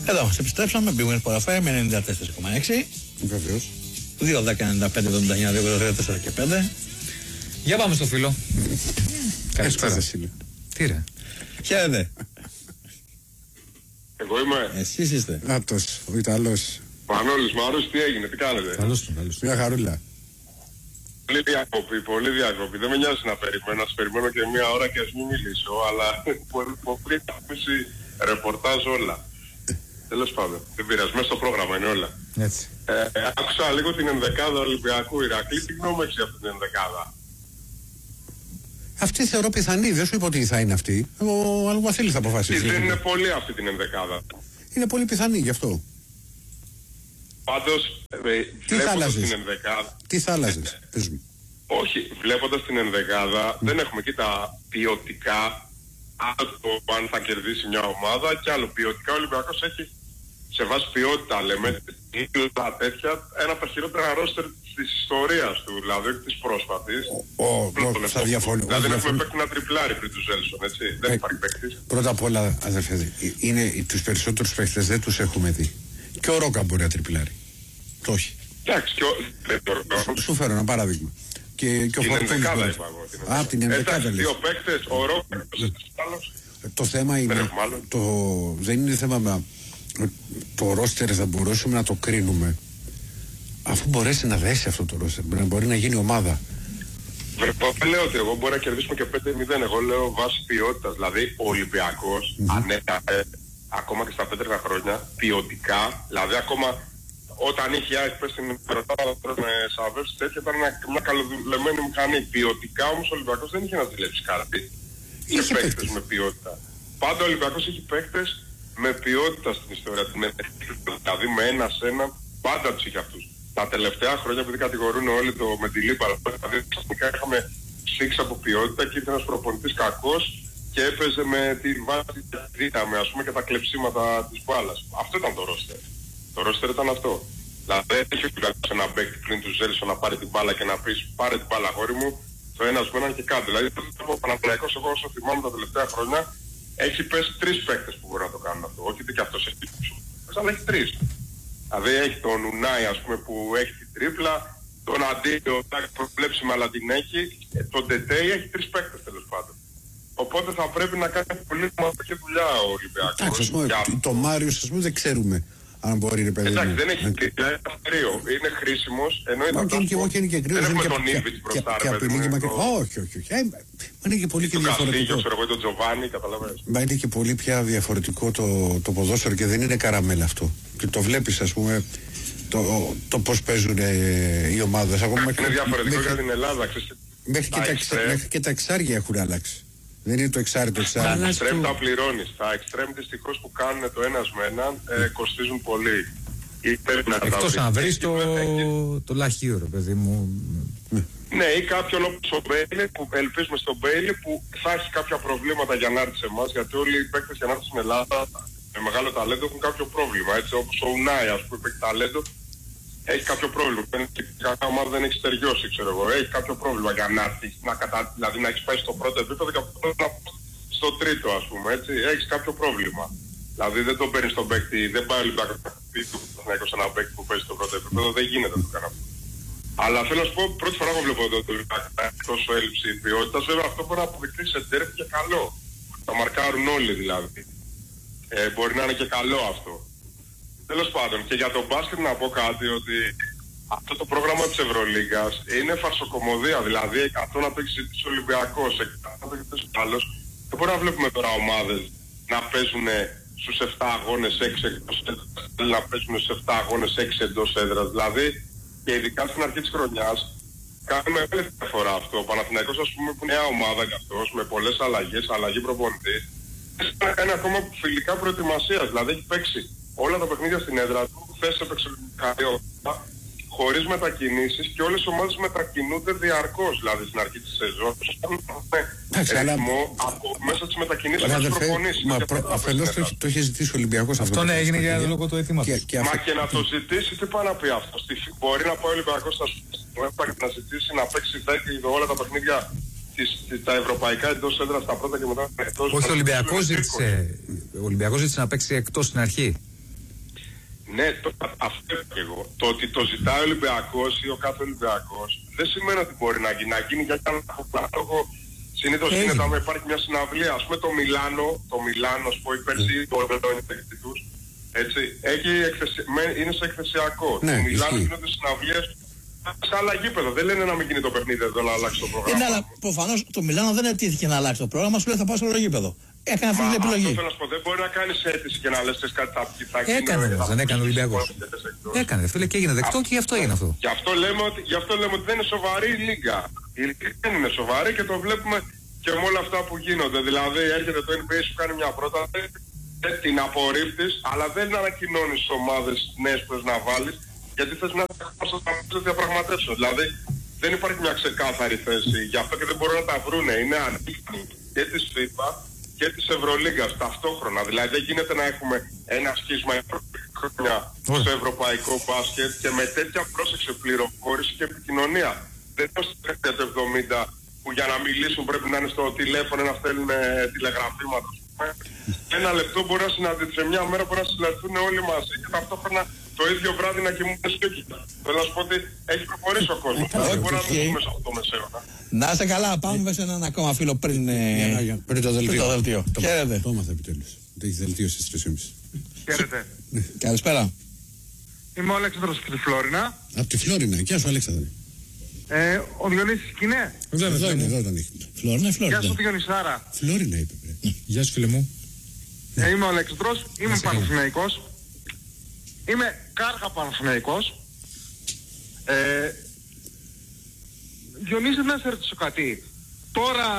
Εδώ μας επιστρέψαμε, Big Win Sport FM 94,6. Βεβαίως. 2-10-95-79-2-4 και 5. Για πάμε στο φίλο. Καλησπέρα. Τι ρε. Χαίρετε. Εγώ είμαι. Εσείς είστε. Άπτος, ο Ιταλός. Μανώλης, Μαρούς, τι έγινε, τι κάνετε? Καλώς του. Μια χαρούλα. Πολύ διακοπή. Δεν με νοιάζει να περιμένω, να σας περιμένω και μία ώρα και ας μην μιλήσω, αλλά μπορεί να αφήσει ρεπορτάζ όλα. Τέλος πάντων, δεν πειράζει, μέσα στο πρόγραμμα είναι όλα. Έτσι. Άκουσα λίγο την ενδεκάδα Ολυμπιακού Ηρακλή, τι γνώμη έχεις για αυτή την ενδεκάδα? Αυτή θεωρώ πιθανή, δεν σου είπα ότι θα είναι αυτή. Ο Αλγουαθίλης θα αποφασίσει. Δεν είναι πολύ αυτή την ενδεκάδα. Είναι πολύ πιθανή γι' αυτό. Πάντως, Τι θα άλλαζες? την ενδεκάδα. Τι θα άλλαζες, πες μου. Όχι, βλέποντας την ενδεκάδα, δεν έχουμε και τα ποιοτικά, άλλο το αν θα κερδίσει μια ομάδα και άλλο ποιοτικά. Ο Ολυμπιακός έχει, σε βάση ποιότητα λέμε, τα τέτοια, ένα από τα χειρότερα ρόστερ της ιστορίας του, δηλαδή της πρόσφατης. Θα διαφωνώ. Δηλαδή δεν έχουμε παίξει ένα τριπλάρι πριν του Ζέλσον, έτσι. Δεν υπάρχει παίκτης. Πρώτα απ' όλα, αδερφέ, τους περισσότερους παίκτες δεν τους έχουμε δει. Και ο Ρόκα μπορεί να τριπλάρει. Το όχι. Εντάξει, Σου φέρω ένα παράδειγμα. Και ο την ενδεκάδα Φορτούνης. είπα εγώ. Α, την ενδεκάδα λες. Δύο παίκτες, ο Ρόκα, Το θέμα είναι, δεν είναι θέμα το ρόστερ θα μπορούσαμε να το κρίνουμε αφού μπορέσει να δέσει αυτό το ρόστερ, μπορεί να γίνει ομάδα. Δεν λέω ότι εγώ μπορεί να κερδίσουμε και 5-0, εγώ λέω βάση ποιότητας, δηλαδή ο Ολυμπιακός ακόμα και στα 4 χρόνια ποιοτικά, δηλαδή ακόμα όταν είχε ΑΕΚ πες στην Περωτάδα με Σαββές τέτοια ήταν μια καλοδουλεμένη μηχανή. Ποιοτικά όμως ο Ολυμπιακός δεν είχε να ζηλέψει κάτι. Είχε παίκτες με ποιότητα. Πάντα ο Ολυμπιακός έχει παίκτες με ποιότητα στην ιστορία. Δηλαδή με ένα σε ένα πάντα τους είχε αυτούς. Τα τελευταία χρόνια επειδή κατηγορούν όλοι το με τη λίπα, δηλαδή ξαφνικά είχαμε ψήξει από ποιότητα και ήρθε ένας προπονητής κακός και έπαιζε με τη βάση δύναμη ας πούμε και τα κλεψίματα της μπάλας. Αυτό ήταν το ρόστερ. Το ρόστερ ήταν αυτό. Δηλαδή δεν έχει σε ένα μπέκ πριν του Ζέλσον να πάρει την μπάλα και να πεις πάρε την μπάλα χώρη μου, το ένας με έναν και κάτω. Δηλαδή ο Παναθηναϊκός εγώ όσο θυμάμαι τα τελευταία χρόνια έχει πέσει 3 παίκτες που μπορεί να το κάνουν αυτό. Όχι ότι και αυτός έχει τύψει, αλλά έχει 3. Δηλαδή έχει τον Ουνάι ας πούμε που έχει την τρίπλα, τον Αντίο προβλέψιμο αλλά την έχει, τον Τετέι έχει 3 παίκτες τέλος πάντων. Οπότε θα πρέπει να κάνει πολύ σημαντική δουλειά ο Ολυμπιακός. Εντάξει, το Μάριος ας πούμε δεν ξέρουμε αν μπορεί να παιδί. Εντάξει, δεν έχει κρύο, είναι χρήσιμος, ενώ είναι δεν έχουμε τον Ήβιτς μπροστά, ρε παιδί μου. Όχι, είναι και πολύ και διαφορετικό. Ξέρω εγώ τον Τζοβάνι, καταλαβαίνεις. Μα είναι και πολύ πια διαφορετικό το ποδόσφαιρο και δεν είναι καραμέλα αυτό. Και το βλέπεις ας πούμε το πώς παίζουν οι ομάδες. Είναι διαφορετικό για την Ελλάδα, μέχρι και τα εξάρια έχουν αλλάξει. Δεν είναι το εξάρι το εξάρι. Τα εξτρέμ τα πληρώνεις. Τα εξτρέμ δυστυχώς που κάνουν το ένας με έναν κοστίζουν πολύ. Εκτός αν βρεις το λαχείο ρε παιδί μου. Ναι, ή κάποιον όπως ο Μπέιλι που ελπίζουμε στον Μπέιλι που θα έχει κάποια προβλήματα για να έρθει σε εμάς, γιατί όλοι οι παίκτες για να έρθουν στην Ελλάδα με μεγάλο ταλέντο έχουν κάποιο πρόβλημα. Έτσι όπως ο Ουνάι ας πούμε που έχει ταλέντο έχει κάποιο πρόβλημα. Κάποια ομάδα δεν έχει στεριώσει, ξέρω εγώ. Έχει κάποιο πρόβλημα για να έρθει, δηλαδή να έχει πάει στο πρώτο επίπεδο και στο τρίτο, ας πούμε. Έτσι. Έχει κάποιο πρόβλημα. Δηλαδή δεν τον παίρνει στον παίκτη, δεν πάει να έχει ένα παίκτη που παίζει στο πρώτο επίπεδο, δεν γίνεται να το κάνω αυτό. Αλλά θέλω να σου πω, πρώτη φορά που βλέπω το τόσο έλλειψη ποιότητας, βέβαια αυτό μπορεί να αποδειχθεί σε τέρφι και καλό. Τα μαρκάρουν όλοι δηλαδή. Μπορεί να είναι και καλό αυτό. Τέλος πάντων, και για τον μπάσκετ να πω κάτι ότι αυτό το πρόγραμμα της Ευρωλίγκας είναι φαρσοκομωδία. Δηλαδή, αυτό να το έχει ζητήσει ο Ολυμπιακός, να το έχει ζητήσει ο άλλος. Δεν μπορεί να βλέπουμε τώρα ομάδες να παίζουν στους 7 αγώνες 6 εκτός έδρας, να παίζουν στους 7 αγώνες 6 εντός έδρας. Δηλαδή, και ειδικά στην αρχή της χρονιάς, κάνει μεγάλη διαφορά αυτό. Ο Παναθηναϊκός, ας πούμε, που είναι νέα ομάδα κι αυτός, με πολλές αλλαγές, αλλαγή προπονητή, να κάνει ακόμα φιλικά προετοιμασίας. Δηλαδή, έχει παίξει όλα τα παιχνίδια στην έδρα του, χθες έπαιξε καριότητα, χωρίς μετακινήσεις και όλες οι ομάδες μετακινούνται διαρκώς. Δηλαδή στην αρχή της σεζόν, μέσα στις μετακινήσεις και τις προπονήσεις. Μα αφενός το έχει ζητήσει ο Ολυμπιακός αυτό. Αυτό έγινε για λόγω του αιτήματος. Μα και να το ζητήσει, τι πάει να πει αυτό. Μπορεί να πάει ο Ολυμπιακός να ζητήσει να παίξει όλα τα παιχνίδια τα ευρωπαϊκά εντός έδρας τα πρώτα και μετά εκτός. Όχι, ο Ολυμπιακός ζήτησε να παίξει εκτός στην αρχή. Ναι, αυτό και εγώ. Το ότι το ζητάει ο Ολυμπιακός ή ο κάθε Ολυμπιακός δεν σημαίνει ότι μπορεί να γίνει. Να γίνει για κανένα λόγο. Συνήθως είναι όταν υπάρχει μια συναυλία. Ας πούμε το Μιλάνο, ας πούμε, πέρσι το εκδοχή τους, έτσι, είναι σε εκθεσιακό. Ναι, το Μιλάνο γίνονται συναυλίες σε άλλα γήπεδα. Δεν λένε να μην γίνει το παιχνίδι εδώ, να αλλάξει το πρόγραμμα. Ναι, αλλά προφανώς το Μιλάνο δεν ετήθηκε να αλλάξει το πρόγραμμα, σου λέει θα πάω σε άλλο γήπεδο. Έκανε αυτή την επιλογή. Αυτό θέλω να σου πω, δεν μπορεί να κάνεις αίτηση και να λες κάτι θα γίνει. Έκανε όμως, δεν έκανε ο Ολυμπιακός. Έκανε, φίλε, και έγινε δεκτό και γι' αυτό έγινε αυτό. Γι' αυτό λέμε ότι δεν είναι σοβαρή η Λίγκα. Η Λίγκα δεν είναι σοβαρή και το βλέπουμε και με όλα αυτά που γίνονται. Δηλαδή έρχεται το NBA, σου κάνει μια πρόταση, την απορρίπτεις, αλλά δεν ανακοινώνεις τις ομάδες νέες που θες να βάλεις, γιατί θες να διαπραγματεύσουν. Δηλαδή δεν υπάρχει μια ξεκάθαρη θέση, γι' αυτό και δεν μπορούν να τα βρούνε. Είναι ανοιχτή και της FIFA και της Ευρωλίγκας ταυτόχρονα. Δηλαδή δεν γίνεται να έχουμε ένα σχίσμα χρόνια στο ευρωπαϊκό μπάσκετ και με τέτοια πρόσεξε πληροφόρηση και επικοινωνία. Δεν είναι στο 70 που για να μιλήσουν πρέπει να είναι στο τηλέφωνο να στέλνουν τηλεγραφήματα. Ένα λεπτό μπορεί να συναντηθούν, σε μια μέρα μπορεί να συλλαλθούν όλοι μαζί και ταυτόχρονα το ίδιο βράδυ να κοιμούνται σκέκιτα. Θέλω να σου πω ότι έχει προχωρήσει ο κόσμος. Δεν μπορεί να δούμε σε αυτό το μεσαίωνα. Να είστε καλά, πάμε σε έναν ακόμα φίλο πριν το δελτίο. Χαίρετε. Το έμαθα επιτέλους. Το έχει δελτίο στις 3.30. Χαίρετε. Καλησπέρα. Είμαι ο Αλέξανδρος από τη Φλόρινα. Από τη Φλόρινα, γεια σου Αλέξανδρε. Ο Διονύσης είναι. Εδώ είναι, τον έχει. Φλόρινα. Γεια σου Διονυσάρα. Φλόρινα είπε. Γεια σου, φίλε μου. Είμαι ο Αλέξανδρος, είμαι Παναθηναϊκός. Είμαι κάρχα Παναθηναϊκός. Διονύση, να σε ρωτήσω κάτι. Τώρα